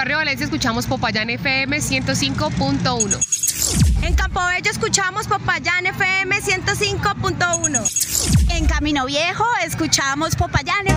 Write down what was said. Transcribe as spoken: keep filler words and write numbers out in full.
Barrio Valencia escuchamos Popayán F M ciento cinco punto uno. En Campobello escuchamos Popayán F M ciento cinco punto uno. En Camino Viejo escuchamos Popayán